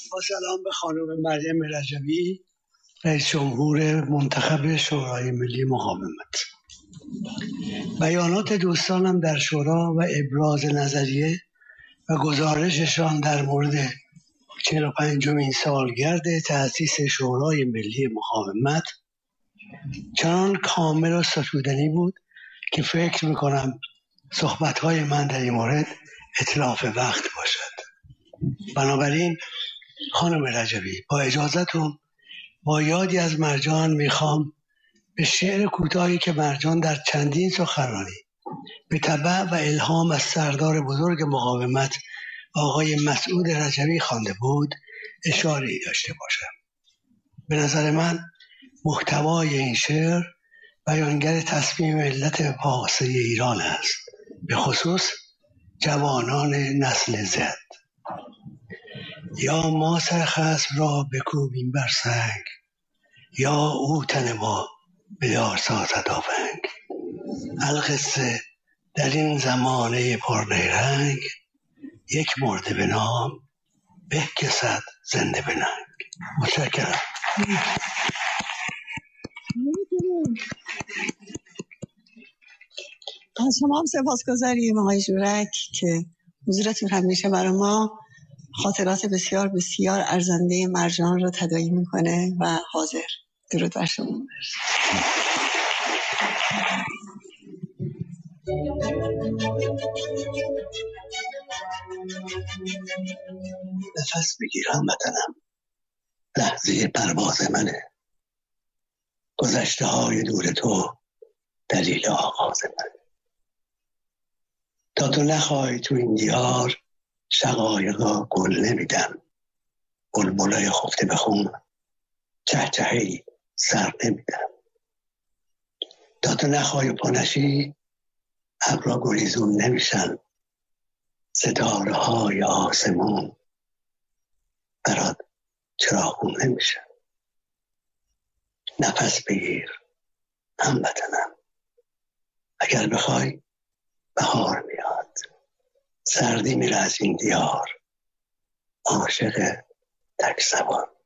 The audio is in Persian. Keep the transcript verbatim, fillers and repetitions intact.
با سلام به خانم مریم رجبی، رئیس جمهور منتخب شورای ملی مقاومت. بیانات دوستانم در شورا و ابراز نظریه و گزارششان در مورد چهل و پنجمین سالگرد تأسیس شورای ملی مقاومت چنان کامل و ستودنی بود که فکر میکنم صحبتهای من در این مورد اتلاف وقت باشد. بنابراین خانم رجبی، با اجازتون با یادی از مرجان میخوام به شعر کوتاهی که مرجان در چندین سخنرانی به تبع و الهام از سردار بزرگ مقاومت آقای مسعود رجبی خوانده بود اشاره‌ای داشته باشم. به نظر من محتوای این شعر بیانگر تصمیم ملت پارسی ایران است، به خصوص جوانان نسل زد. یا ما سر خصم را بکوبیم بر سنگ، یا او تن ما بیار سازد آونگ. القصه در این زمانه پرنیرنگ، یک مرده به نام به که صد زنده به ننگ. متشکرم. از شما هم سپاسگزاریم آقای جورک که حضورتون همیشه برای ما خاطرات بسیار بسیار ارزنده مرجان رو تداعی میکنه و حاضر. درود بر شما. نفس بگیرم وطنم، لحظه پرواز منه. گذشته های دور تو دلیل آغاز منه. تا تو نخواهی تو این دیار شقایقا گل نمیدم. بلبلای خفته به خون چهچهی سر نمیدم. تا تو نخواهی پانشی ابرا گریزون نمیشن. ستاره های آسمون برات چراغون نمیشن. نفس بگیر هموطنم، اگر بخوای بهار میاد. سردی میره از این دیار، عاشق تک سوار.